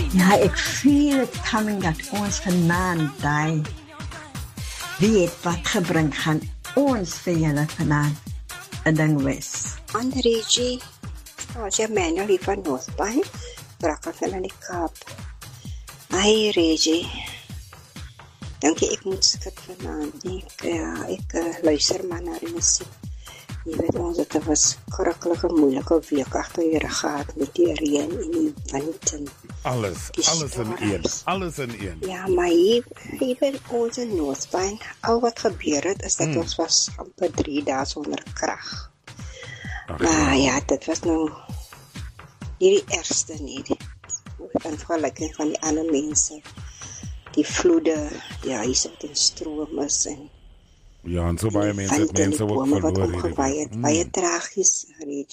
Ja, ek feel it coming dat ons vanaand die weet wat gebring gaan ons vir julle vanaand 'n ding wees. Andriegie, as jy Manuel hier van Northbank, brak van in die Kaap. Ai, Regie. Dankie, ek moet skip vanaand nie. Ek luister maar na die musiek. Jy weet ons, het was korrekelike moeilike week agter die rug gehad met die reën en die wind en Alles in een. Ja, maar hier weet ons in Northbank, al wat gebeur het, is dat ons was amper 3 dae sonder krag. Maar ja, dit was nou nie die ergste nie. In vergelijking van die ander mense, die vloede, die huise wat in stroom is en ja, en so baie mense het mense ook bome wat verloor. omgewaai het. Baie tragies, Regie.